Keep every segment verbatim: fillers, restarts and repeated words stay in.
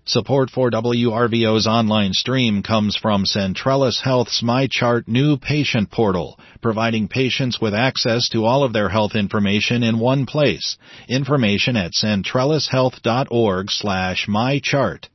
Support for W R V O's online stream comes from Centrellis Health's MyChart new patient portal, providing patients with access to all of their health information in one place. Information at centrellishealth.org slash mychart.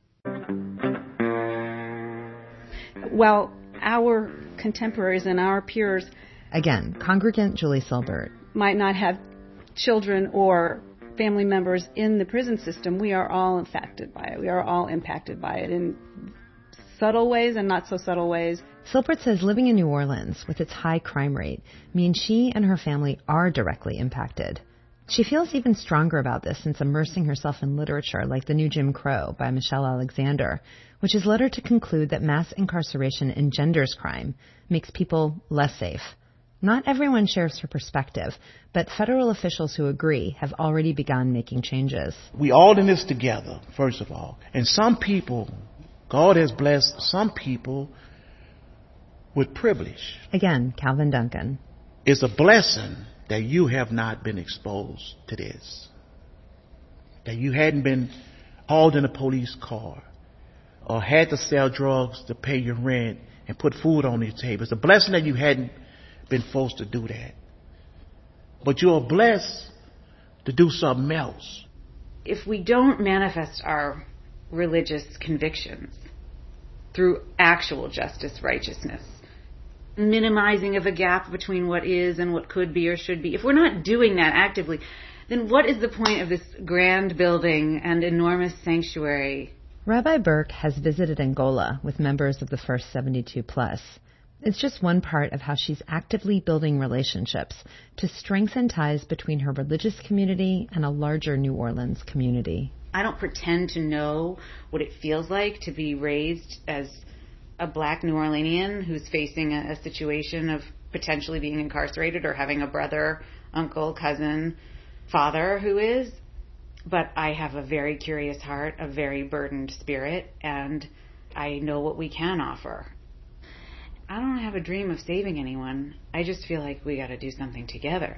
Well, our contemporaries and our peers, again, congregant Julie Silbert, might not have children or family members in the prison system, we are all affected by it. We are all impacted by it in subtle ways and not so subtle ways. Silbert says living in New Orleans with its high crime rate means she and her family are directly impacted. She feels even stronger about this since immersing herself in literature like The New Jim Crow by Michelle Alexander, which has led her to conclude that mass incarceration engenders crime, makes people less safe. Not everyone shares her perspective, but federal officials who agree have already begun making changes. We all in this together, first of all. And some people, God has blessed some people with privilege. Again, Calvin Duncan. It's a blessing that you have not been exposed to this. That you hadn't been hauled in a police car or had to sell drugs to pay your rent and put food on your table. It's a blessing that you hadn't been forced to do that. But you are blessed to do something else. If we don't manifest our religious convictions through actual justice, righteousness, minimizing of a gap between what is and what could be or should be, if we're not doing that actively, then what is the point of this grand building and enormous sanctuary? Rabbi Burke has visited Angola with members of the First seventy-two plus. It's just one part of how she's actively building relationships to strengthen ties between her religious community and a larger New Orleans community. I don't pretend to know what it feels like to be raised as a black New Orleanian who's facing a, a situation of potentially being incarcerated or having a brother, uncle, cousin, father who is. But I have a very curious heart, a very burdened spirit, and I know what we can offer. I don't have a dream of saving anyone. I just feel like we got to do something together.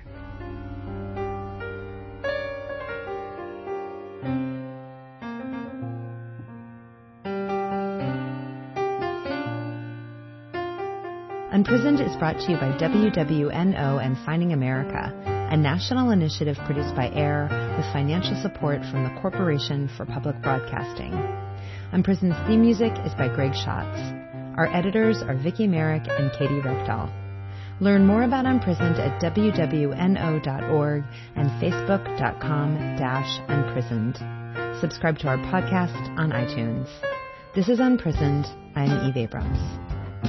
Unprisoned is brought to you by W W N O and Finding America, a national initiative produced by AIR with financial support from the Corporation for Public Broadcasting. Unprisoned's theme music is by Greg Schatz. Our editors are Vicki Merrick and Katie Rekdal. Learn more about Unprisoned at W W N O dot org and Facebook dot com slash unprisoned. Subscribe to our podcast on iTunes. This is Unprisoned. I'm Eve Abrams.